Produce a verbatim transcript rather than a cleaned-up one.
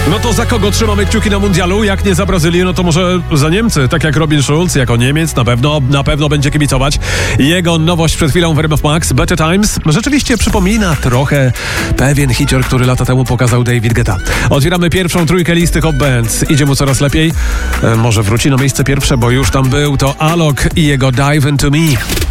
No to za kogo trzymamy kciuki na mundialu? Jak nie za Brazylię, no to może za Niemcy. Tak jak Robin Schulz, jako Niemiec na pewno, na pewno będzie kibicować. Jego nowość przed chwilą w R M F Max, Better Times, rzeczywiście przypomina trochę pewien hicior, który lata temu pokazał David Guetta. Otwieramy pierwszą trójkę listy Hot Bands. Idzie mu coraz lepiej. E, może wróci na miejsce pierwsze, bo już tam był. To Alok i jego Dive Into Me.